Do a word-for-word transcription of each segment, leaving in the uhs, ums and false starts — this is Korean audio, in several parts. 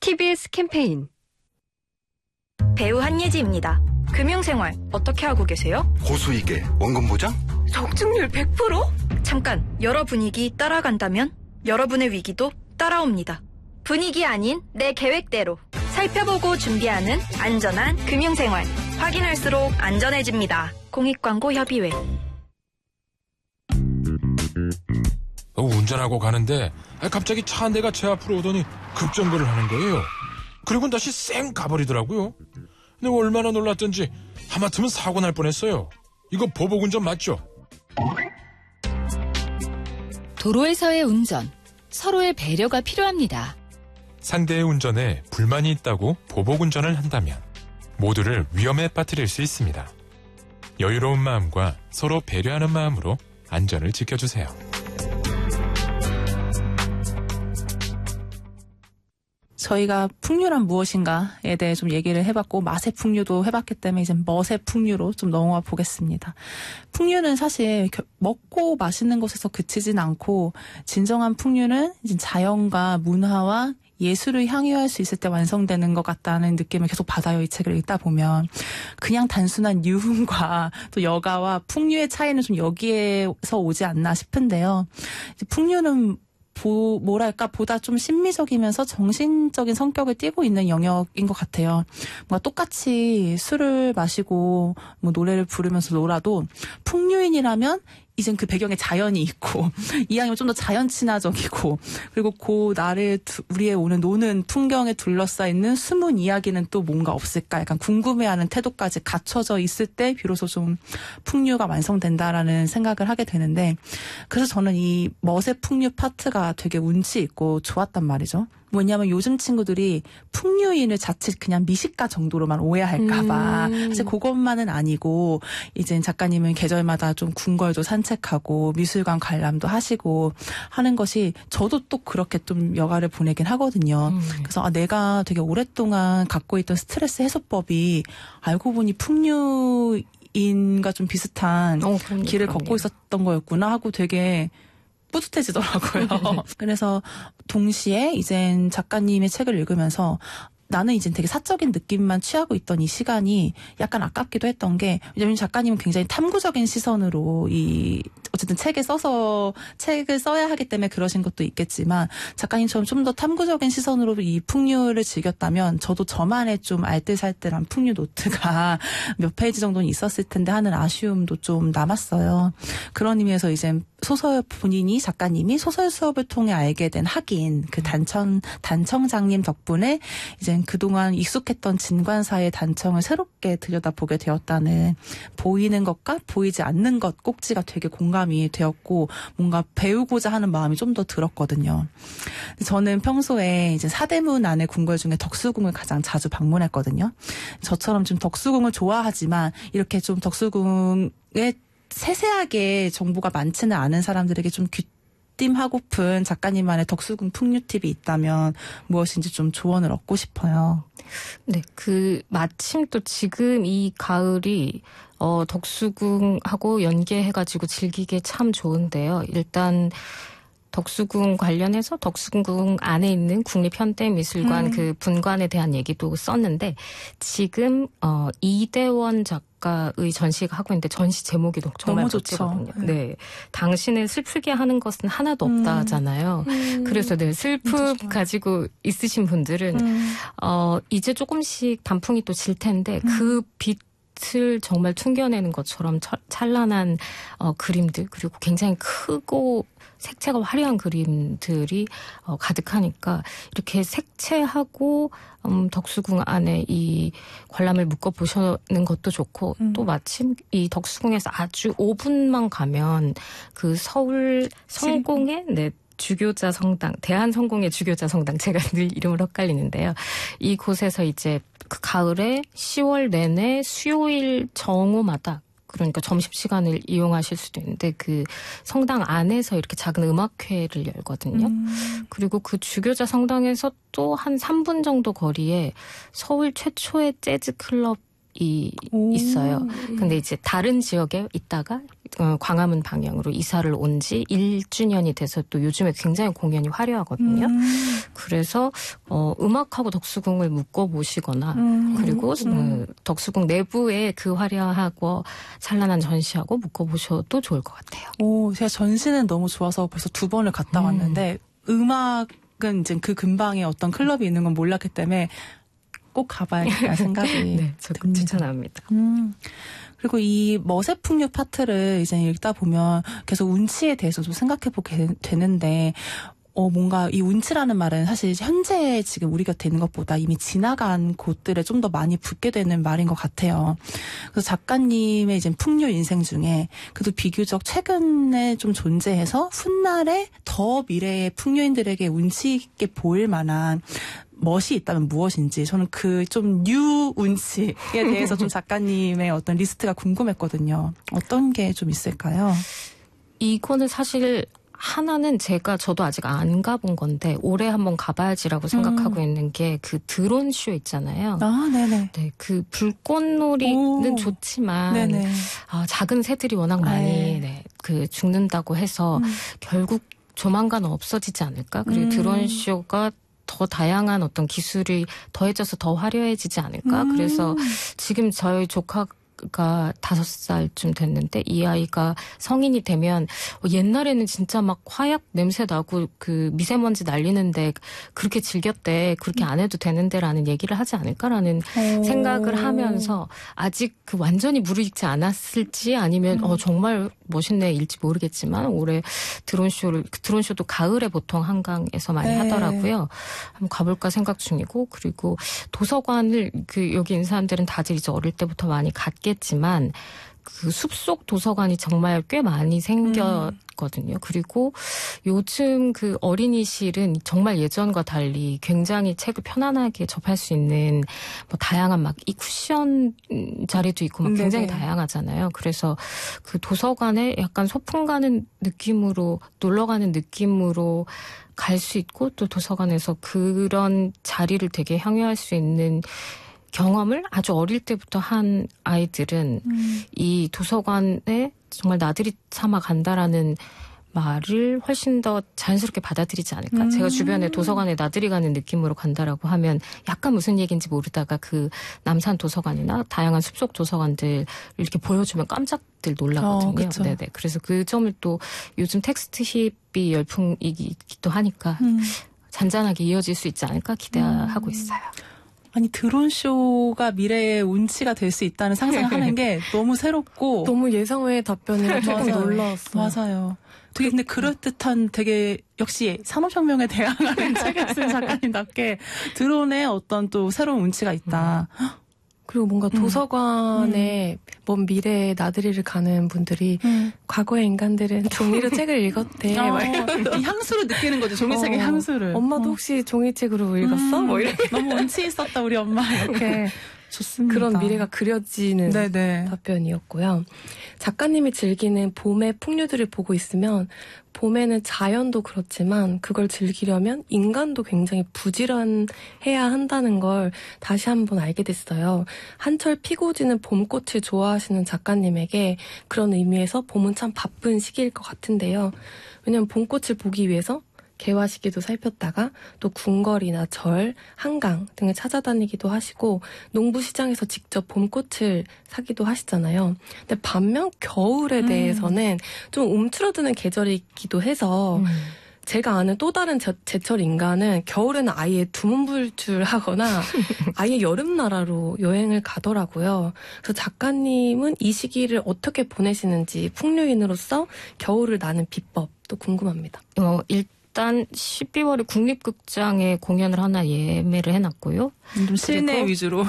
티비에스 캠페인. 배우 한예지입니다. 금융생활 어떻게 하고 계세요? 고수익에 원금 보장? 적중률 백 퍼센트? 잠깐, 여러 분위기 따라간다면 여러분의 위기도 따라옵니다. 분위기 아닌 내 계획대로 살펴보고 준비하는 안전한 금융생활. 확인할수록 안전해집니다. 공익광고협의회. 어, 운전하고 가는데 갑자기 차 한 대가 제 앞으로 오더니 급정거를 하는 거예요. 그리고 다시 쌩 가버리더라고요. 근데 얼마나 놀랐던지 하마터면 사고 날 뻔했어요. 이거 보복운전 맞죠? 도로에서의 운전, 서로의 배려가 필요합니다. 상대의 운전에 불만이 있다고 보복운전을 한다면 모두를 위험에 빠뜨릴 수 있습니다. 여유로운 마음과 서로 배려하는 마음으로 안전을 지켜주세요. 저희가 풍류란 무엇인가에 대해 좀 얘기를 해봤고 맛의 풍류도 해봤기 때문에 이제 멋의 풍류로 좀 넘어가 보겠습니다. 풍류는 사실 먹고 마시는 것에서 그치진 않고 진정한 풍류는 이제 자연과 문화와 예술을 향유할 수 있을 때 완성되는 것 같다는 느낌을 계속 받아요. 이 책을 읽다 보면. 그냥 단순한 유흥과 또 여가와 풍류의 차이는 좀 여기에서 오지 않나 싶은데요. 풍류는 보, 뭐랄까, 보다 좀 심미적이면서 정신적인 성격을 띠고 있는 영역인 것 같아요. 뭔가 똑같이 술을 마시고, 뭐, 노래를 부르면서 놀아도, 풍류인이라면, 이젠 그 배경에 자연이 있고, 이왕이면 좀 더 자연 친화적이고, 그리고 그 나를, 두, 우리의 오는 노는 풍경에 둘러싸이는 숨은 이야기는 또 뭔가 없을까? 약간 궁금해하는 태도까지 갖춰져 있을 때, 비로소 좀 풍류가 완성된다라는 생각을 하게 되는데, 그래서 저는 이 멋의 풍류 파트가 되게 운치 있고 좋았단 말이죠. 뭐냐면 요즘 친구들이 풍류인을 자칫 그냥 미식가 정도로만 오해할까봐 음. 사실 그것만은 아니고 이제 작가님은 계절마다 좀 궁궐도 산책하고 미술관 관람도 하시고 하는 것이 저도 또 그렇게 좀 여가를 보내긴 하거든요. 음. 그래서 아, 내가 되게 오랫동안 갖고 있던 스트레스 해소법이 알고 보니 풍류인과 좀 비슷한 어, 그럼요, 길을 그럼요. 걷고 있었던 거였구나 하고 되게 뿌듯해지더라고요. 그래서 동시에 이젠 작가님의 책을 읽으면서 나는 이제 되게 사적인 느낌만 취하고 있던 이 시간이 약간 아깝기도 했던 게, 왜냐면 작가님은 굉장히 탐구적인 시선으로 이 어쨌든 책에 써서 책을 써야 하기 때문에 그러신 것도 있겠지만 작가님처럼 좀 더 탐구적인 시선으로 이 풍류를 즐겼다면 저도 저만의 좀 알뜰살뜰한 풍류 노트가 몇 페이지 정도는 있었을 텐데 하는 아쉬움도 좀 남았어요. 그런 의미에서 이제 소설 본인이 작가님이 소설 수업을 통해 알게 된 학인 그 단청 단청장님 덕분에 이제 그동안 익숙했던 진관사의 단청을 새롭게 들여다보게 되었다는, 보이는 것과 보이지 않는 것 꼭지가 되게 공감이 되었고 뭔가 배우고자 하는 마음이 좀 더 들었거든요. 저는 평소에 이제 사대문 안의 궁궐 중에 덕수궁을 가장 자주 방문했거든요. 저처럼 좀 덕수궁을 좋아하지만 이렇게 좀 덕수궁에 세세하게 정보가 많지는 않은 사람들에게 좀 귀띔하고픈 작가님만의 덕수궁 풍류 팁이 있다면 무엇인지 좀 조언을 얻고 싶어요. 네, 그 마침 또 지금 이 가을이 어, 덕수궁하고 연계해가지고 즐기기에 참 좋은데요. 일단 덕수궁 관련해서 덕수궁 안에 있는 국립현대미술관 음. 그 분관에 대한 얘기도 썼는데 지금 어, 이대원 작가의 전시가 하고 있는데 전시 제목이 정말 멋지거든요. 네. 네, 당신을 슬프게 하는 것은 하나도 없다잖아요. 음. 그래서 네, 슬픔 가지고 있으신 분들은 음. 어, 이제 조금씩 단풍이 또 질 텐데 음. 그 빛 을 정말 퉁겨내는 것처럼 찬란한 어, 그림들, 그리고 굉장히 크고 색채가 화려한 그림들이 어, 가득하니까 이렇게 색채하고 음, 덕수궁 안에 이 관람을 묶어보시는 것도 좋고 음. 또 마침 이 덕수궁에서 아주 오 분만 가면 그 서울 성공의 네, 주교자 성당, 대한성공의 주교자 성당, 제가 늘 이름을 헷갈리는데요. 이곳에서 이제 그 가을에 시월 내내 수요일 정오마다, 그러니까 점심시간을 이용하실 수도 있는데 그 성당 안에서 이렇게 작은 음악회를 열거든요. 음. 그리고 그 주교자 성당에서 또 한 삼 분 정도 거리에 서울 최초의 재즈 클럽 이 오. 있어요. 근데 이제 다른 지역에 있다가 어, 광화문 방향으로 이사를 온 지 일 주년이 돼서 또 요즘에 굉장히 공연이 화려하거든요. 음. 그래서 어, 음악하고 덕수궁을 묶어보시거나 음. 그리고 음. 어, 덕수궁 내부에 그 화려하고 찬란한 전시하고 묶어보셔도 좋을 것 같아요. 오, 제가 전시는 너무 좋아서 벌써 두 번을 갔다 음. 왔는데 음악은 이제 그 근방에 어떤 클럽이 있는 건 몰랐기 때문에 꼭 가봐야겠다 생각이 네, 저 듭니다. 추천합니다. 음. 그리고 이 머세풍류 파트를 이제 읽다 보면 계속 운치에 대해서 좀 생각해 보게 되는데, 어, 뭔가 이 운치라는 말은 사실 현재 지금 우리 곁에 있는 것보다 이미 지나간 곳들에 좀 더 많이 붙게 되는 말인 것 같아요. 그래서 작가님의 이제 풍류 인생 중에 그래도 비교적 최근에 좀 존재해서 훗날에 더 미래의 풍류인들에게 운치 있게 보일 만한 멋이 있다면 무엇인지 저는 그 좀 뉴 운치에 대해서 좀 작가님의 어떤 리스트가 궁금했거든요. 어떤 게 좀 있을까요? 이거는 사실 하나는 제가 저도 아직 안 가본 건데 올해 한번 가봐야지라고 생각하고 음. 있는 게 그 드론 쇼 있잖아요. 아, 네네. 네, 그 불꽃놀이는 오. 좋지만 네네. 아, 작은 새들이 워낙 많이 네. 네, 그 죽는다고 해서 음. 결국 조만간 없어지지 않을까? 그리고 음. 드론 쇼가 더 다양한 어떤 기술이 더해져서 더 화려해지지 않을까? 음. 그래서 지금 저희 조카가 다섯 살쯤 됐는데 이 아이가 성인이 되면 옛날에는 진짜 막 화약 냄새 나고 그 미세먼지 날리는데 그렇게 즐겼대. 그렇게 안 해도 되는데라는 얘기를 하지 않을까라는 오. 생각을 하면서 아직 그 완전히 무르익지 않았을지 아니면 음. 어 정말 멋있네 일지 모르겠지만 올해 드론쇼를 드론쇼도 가을에 보통 한강에서 많이 네. 하더라고요. 한번 가볼까 생각 중이고 그리고 도서관을 그 여기 있는 사람들은 다들 이제 어릴 때부터 많이 갔겠지만 그 숲속 도서관이 정말 꽤 많이 생겼거든요. 그리고 요즘 그 어린이실은 정말 예전과 달리 굉장히 책을 편안하게 접할 수 있는 뭐 다양한 막 이 쿠션 자리도 있고 막 굉장히 네네. 다양하잖아요. 그래서 그 도서관에 약간 소풍 가는 느낌으로 놀러 가는 느낌으로 갈 수 있고 또 도서관에서 그런 자리를 되게 향유할 수 있는 경험을 아주 어릴 때부터 한 아이들은 음. 이 도서관에 정말 나들이 삼아 간다라는 말을 훨씬 더 자연스럽게 받아들이지 않을까. 음. 제가 주변에 도서관에 나들이 가는 느낌으로 간다라고 하면 약간 무슨 얘기인지 모르다가 그 남산 도서관이나 다양한 숲속 도서관들 이렇게 보여주면 깜짝들 놀라거든요. 어, 그쵸. 네네. 그래서 그 점을 또 요즘 텍스트 힙이 열풍이기도 하니까 음. 잔잔하게 이어질 수 있지 않을까 기대하고 음. 있어요. 아니 드론쇼가 미래의 운치가 될 수 있다는 상상을 하는 게 너무 새롭고 너무 예상 외의 답변이라 조금 맞아요. 놀라웠어요. 맞아요. 되게 근데 그럴듯한 되게 역시 산업혁명에 대항하는 책을 쓴 작가님답게 드론에 어떤 또 새로운 운치가 있다. 그리고 뭔가 음. 도서관에 먼 미래에 나들이를 가는 분들이 음. 과거의 인간들은 종이로 책을 읽었대. 어, 막 이런. 이 향수를 느끼는 거죠. 종이책의 어, 향수를. 엄마도 어. 혹시 종이책으로 읽었어? 음, 뭐 이런 너무 운치 있었다 우리 엄마 이렇게 좋습니다. 그런 미래가 그려지는 네네. 답변이었고요. 작가님이 즐기는 봄의 풍류들을 보고 있으면 봄에는 자연도 그렇지만 그걸 즐기려면 인간도 굉장히 부지런해야 한다는 걸 다시 한번 알게 됐어요. 한철 피고 지는 봄꽃을 좋아하시는 작가님에게 그런 의미에서 봄은 참 바쁜 시기일 것 같은데요. 왜냐하면 봄꽃을 보기 위해서 개화 시기도 살폈다가 또 궁궐이나 절, 한강 등을 찾아다니기도 하시고 농부시장에서 직접 봄꽃을 사기도 하시잖아요. 근데 반면 겨울에 음. 대해서는 좀 움츠러드는 계절이기도 해서 음. 제가 아는 또 다른 제, 제철 인간은 겨울에는 아예 두문불출하거나 아예 여름나라로 여행을 가더라고요. 그래서 작가님은 이 시기를 어떻게 보내시는지 풍류인으로서 겨울을 나는 비법도 궁금합니다. 어, 일단 십이월에 국립극장에 공연을 하나 예매를 해놨고요. 좀 실내 그리고 위주로.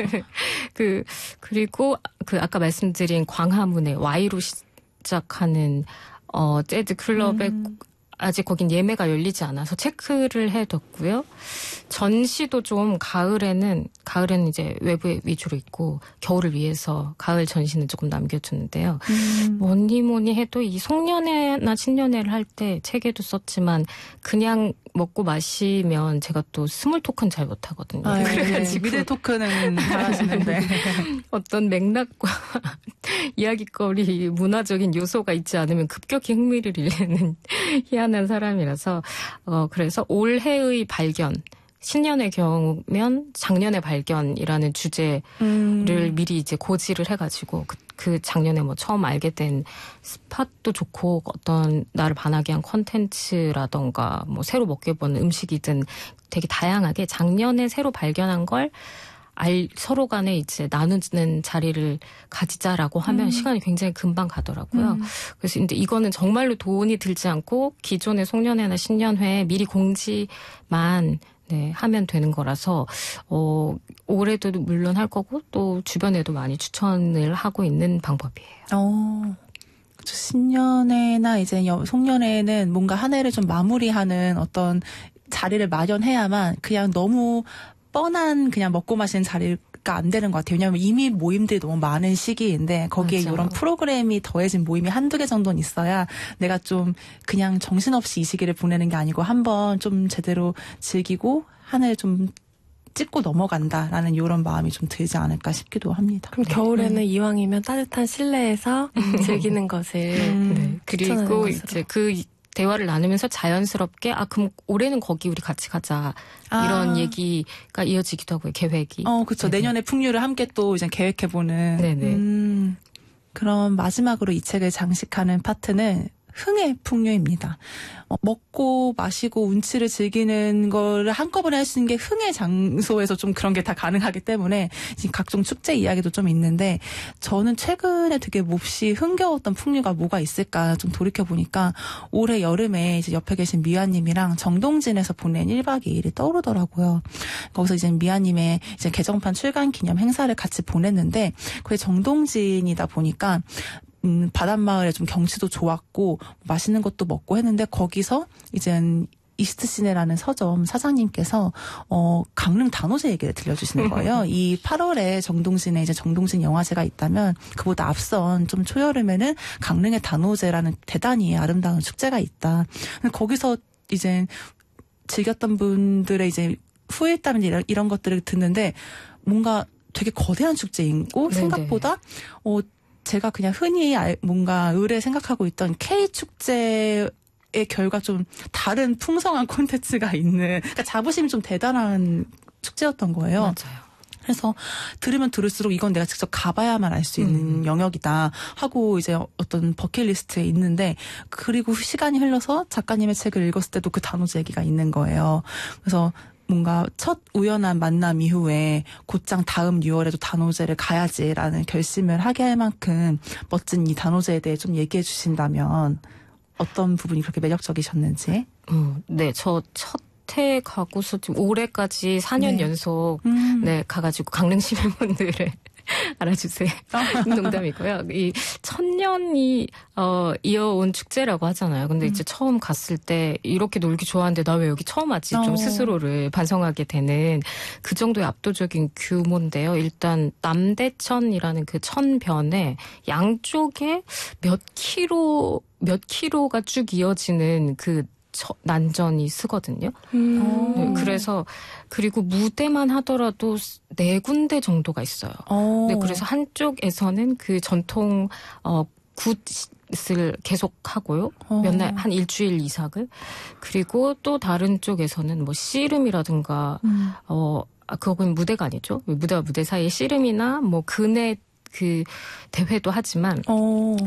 그 그리고 그 아까 말씀드린 광화문에 Y로 시작하는 어 재즈 클럽에 음. 아직 거긴 예매가 열리지 않아서 체크를 해뒀고요. 전시도 좀 가을에는 가을에는 이제 외부 위주로 있고 겨울을 위해서 가을 전시는 조금 남겨두는데요. 음. 뭐니 뭐니 해도 이 송년회나 신년회를 할 때 책에도 썼지만 그냥 먹고 마시면 제가 또 스몰 토크는 잘 못하거든요. 아, 그래가지고 미들 토크는 잘하시는데 어떤 맥락과 이야기거리, 문화적인 요소가 있지 않으면 급격히 흥미를 잃는 희한한 사람이라서 어 그래서 올해의 발견, 신년의 경우면 작년의 발견이라는 주제를 음. 미리 이제 고지를 해가지고 그, 그 작년에 뭐 처음 알게 된 스팟도 좋고 어떤 나를 반하게 한 콘텐츠라던가 뭐 새로 먹게본 음식이든 되게 다양하게 작년에 새로 발견한 걸 알, 서로 간에 이제 나누는 자리를 가지자라고 하면 음. 시간이 굉장히 금방 가더라고요. 음. 그래서 근데 이거는 정말로 돈이 들지 않고 기존의 송년회나 신년회에 미리 공지만 네, 하면 되는 거라서, 어, 올해도 물론 할 거고, 또 주변에도 많이 추천을 하고 있는 방법이에요. 어. 그쵸. 신년회나 이제 여- 송년회는 뭔가 한 해를 좀 마무리하는 어떤 자리를 마련해야만 그냥 너무 뻔한 그냥 먹고 마시는 자리가 안 되는 것 같아요. 왜냐하면 이미 모임들이 너무 많은 시기인데 거기에 맞아요. 이런 프로그램이 더해진 모임이 한두 개 정도는 있어야 내가 좀 그냥 정신없이 이 시기를 보내는 게 아니고 한번 좀 제대로 즐기고 한 해 좀 찍고 넘어간다라는 이런 마음이 좀 들지 않을까 싶기도 합니다. 그럼 겨울에는 이왕이면 따뜻한 실내에서 즐기는 것을 음. 네. 추천하는 그리고 것으로. 이제 그 대화를 나누면서 자연스럽게 아 그럼 올해는 거기 우리 같이 가자 이런 아. 얘기가 이어지기도 하고요. 계획이. 어, 그렇죠. 네네. 내년에 풍류를 함께 또 이제 계획해보는. 네네. 음, 그럼 마지막으로 이 책을 장식하는 파트는 흥의 풍류입니다. 어, 먹고 마시고 운치를 즐기는 거를 한꺼번에 할 수 있는 게 흥의 장소에서 좀 그런 게 다 가능하기 때문에 지금 각종 축제 이야기도 좀 있는데 저는 최근에 되게 몹시 흥겨웠던 풍류가 뭐가 있을까 좀 돌이켜보니까 올해 여름에 이제 옆에 계신 미아님이랑 정동진에서 보낸 일 박 이 일이 떠오르더라고요. 거기서 이제 미아님의 이제 개정판 출간 기념 행사를 같이 보냈는데 그게 정동진이다 보니까 음, 바닷마을에 좀 경치도 좋았고 맛있는 것도 먹고 했는데 거기서 이젠 이스트 시내라는 서점 사장님께서 어 강릉 단오제 얘기를 들려주시는 거예요. 이 팔월에 정동진에 이제 정동진 영화제가 있다면 그보다 앞선 좀 초여름에는 강릉의 단오제라는 대단히 아름다운 축제가 있다. 근데 거기서 이제 즐겼던 분들의 이제 후일담 이런 이런 것들을 듣는데 뭔가 되게 거대한 축제이고 네네. 생각보다 어 제가 그냥 흔히 알- 뭔가 의뢰 생각하고 있던 K 축제의 결과 좀 다른 풍성한 콘텐츠가 있는 그러니까 자부심이 좀 대단한 축제였던 거예요. 맞아요. 그래서 들으면 들을수록 이건 내가 직접 가봐야만 알 수 있는 음. 영역이다 하고 이제 어떤 버킷리스트에 있는데 그리고 시간이 흘러서 작가님의 책을 읽었을 때도 그 단오제 얘기가 있는 거예요. 그래서 뭔가 첫 우연한 만남 이후에 곧장 다음 유월에도 단오제를 가야지라는 결심을 하게 할 만큼 멋진 이 단오제에 대해 좀 얘기해 주신다면 어떤 부분이 그렇게 매력적이셨는지. 음, 네, 저 첫 해 가고서 지금 올해까지 사 년 네. 연속 음. 네 가가지고 강릉 시민분들을 알아주세요. 농담이고요. 이 천년이 어, 이어온 축제라고 하잖아요. 근데 이제 처음 갔을 때 이렇게 놀기 좋아하는데 나 왜 여기 처음 왔지? 좀 어. 스스로를 반성하게 되는 그 정도의 압도적인 규모인데요. 일단 남대천이라는 그 천변에 양쪽에 몇 킬로 몇 킬로가 쭉 이어지는 그 저- 난전이 쓰거든요. 음. 네, 그래서 그리고 무대만 하더라도 네 군데 정도가 있어요. 어. 네, 그래서 한쪽에서는 그 전통 어 굿을 계속 하고요. 어. 몇 날 한 일주일 이상을. 그리고 또 다른 쪽에서는 뭐 씨름이라든가 음. 어 아, 그건 무대가 아니죠. 무대와 무대 사이에 씨름이나 뭐 근의 그 대회도 하지만 어.